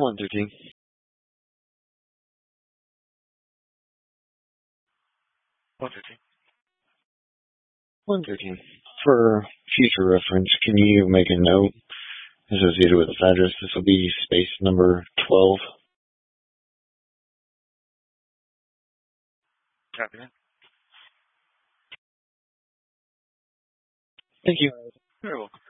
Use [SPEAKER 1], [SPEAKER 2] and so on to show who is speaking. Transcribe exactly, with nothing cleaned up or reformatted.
[SPEAKER 1] one thirteen. one thirteen. one thirteen. For future reference, can you make a note associated with this address? This will be space number twelve. Copy that. Thank you. Very welcome.